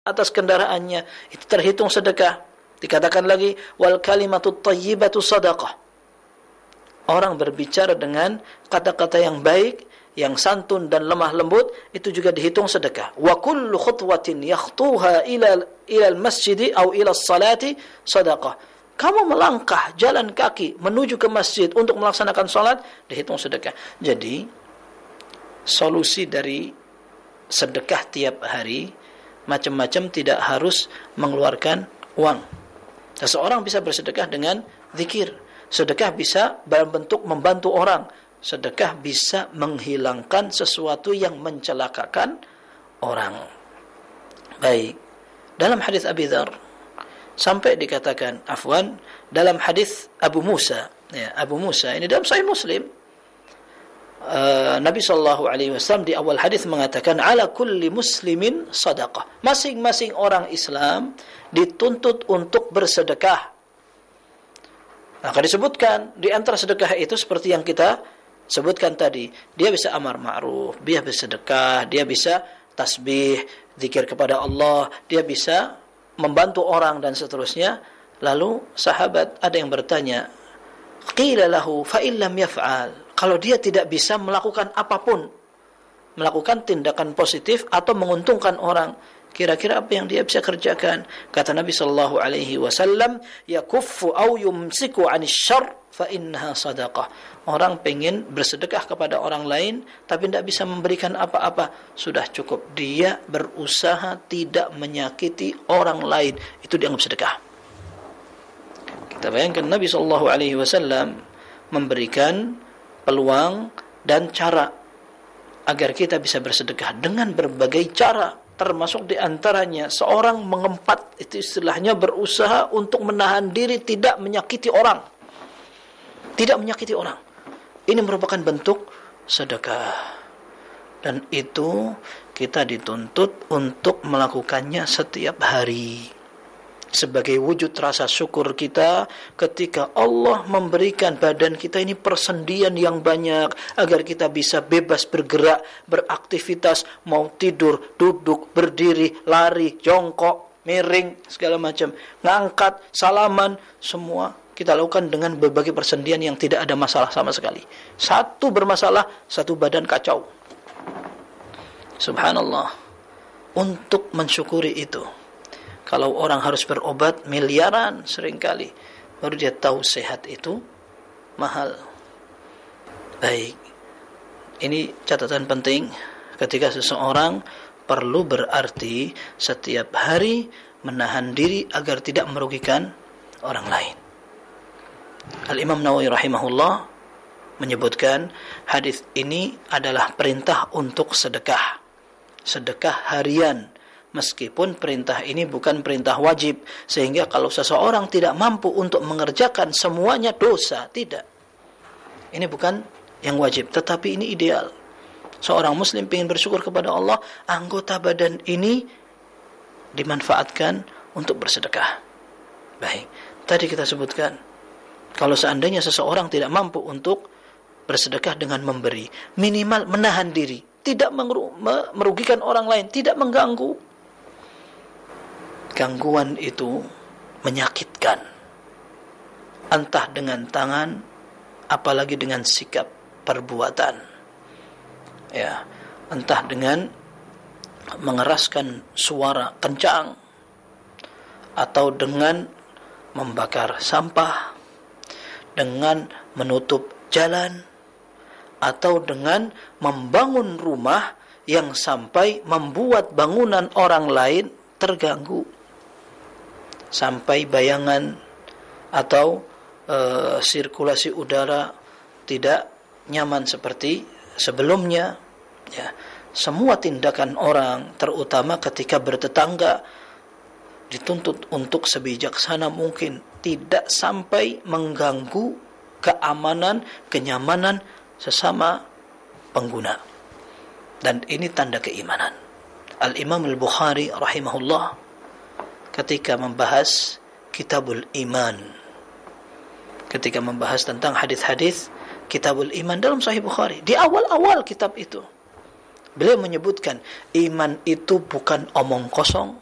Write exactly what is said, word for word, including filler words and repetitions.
atas kendaraannya, itu terhitung sedekah. Dikatakan lagi, wal kalimatut thayyibatu shadaqah. Orang berbicara dengan kata-kata yang baik, yang santun dan lemah lembut, itu juga dihitung sedekah. Wa kullu khutwatin yakhtuha ila ila al-masjid aw ila as-salati shadaqah. Kamu melangkah jalan kaki menuju ke masjid untuk melaksanakan salat, dihitung sedekah. Jadi solusi dari sedekah tiap hari macam-macam, tidak harus mengeluarkan uang. Seseorang bisa bersedekah dengan zikir. Sedekah bisa dalam bentuk membantu orang. Sedekah bisa menghilangkan sesuatu yang mencelakakan orang. Baik. Dalam hadis Abi Dzar sampai dikatakan, afwan, dalam hadis Abu Musa, ya, Abu Musa ini dalam Sahih Muslim, uh, Nabi sallallahu alaihi wasallam di awal hadis mengatakan, ala kulli muslimin sadaqah. Masing-masing orang Islam dituntut untuk bersedekah. Maka disebutkan di antara sedekah itu seperti yang kita sebutkan tadi, dia bisa amar ma'ruf, dia bisa sedekah, dia bisa tasbih, zikir kepada Allah, dia bisa membantu orang dan seterusnya. Lalu sahabat ada yang bertanya, qila lahu fa illam yaf'al, kalau dia tidak bisa melakukan apapun, melakukan tindakan positif atau menguntungkan orang, kira-kira apa yang dia bisa kerjakan? Kata Nabi sallallahu alaihi wasallam, yakuffu aw yumsiku 'anil syarr fa innaha sadaqah. Orang pengen bersedekah kepada orang lain tapi tidak bisa memberikan apa-apa, sudah cukup dia berusaha tidak menyakiti orang lain, itu dianggap sedekah. Kita bayangkan Nabi sallallahu alaihi wasallam memberikan peluang dan cara agar kita bisa bersedekah dengan berbagai cara, termasuk di antaranya seorang mengempat, itu istilahnya berusaha untuk menahan diri tidak menyakiti orang. Tidak menyakiti orang. Ini merupakan bentuk sedekah. Dan itu kita dituntut untuk melakukannya setiap hari. Sebagai wujud rasa syukur kita ketika Allah memberikan badan kita ini persendian yang banyak agar kita bisa bebas bergerak, beraktivitas, mau tidur, duduk, berdiri, lari, jongkok, miring, segala macam, ngangkat, salaman, semua kita lakukan dengan berbagai persendian yang tidak ada masalah sama sekali. Satu bermasalah, satu badan kacau. Subhanallah. Untuk mensyukuri itu, kalau orang harus berobat miliaran seringkali, baru dia tahu sehat itu mahal. Baik. Ini catatan penting ketika seseorang perlu berarti setiap hari menahan diri agar tidak merugikan orang lain. Al-Imam Nawawi rahimahullah menyebutkan hadis ini adalah perintah untuk sedekah. Sedekah harian. Meskipun perintah ini bukan perintah wajib, sehingga kalau seseorang tidak mampu untuk mengerjakan semuanya dosa, tidak. Ini bukan yang wajib, tetapi ini ideal. Seorang muslim ingin bersyukur kepada Allah, anggota badan ini dimanfaatkan untuk bersedekah. Baik, tadi kita sebutkan, kalau seandainya seseorang tidak mampu untuk bersedekah dengan memberi, minimal menahan diri, tidak merugikan orang lain, tidak mengganggu. Gangguan itu menyakitkan, entah dengan tangan, apalagi dengan sikap perbuatan, ya, entah dengan mengeraskan suara kencang, atau dengan membakar sampah, dengan menutup jalan, atau dengan membangun rumah yang sampai membuat bangunan orang lain terganggu, sampai bayangan atau e, sirkulasi udara tidak nyaman seperti sebelumnya, ya. Semua tindakan orang, terutama ketika bertetangga, dituntut untuk sebijaksana mungkin, tidak sampai mengganggu keamanan, kenyamanan sesama pengguna. Dan ini tanda keimanan. Al-Imam Al-Bukhari rahimahullah ketika membahas Kitabul Iman, ketika membahas tentang hadis-hadis Kitabul Iman dalam Sahih Bukhari, di awal-awal kitab itu beliau menyebutkan, iman itu bukan omong kosong,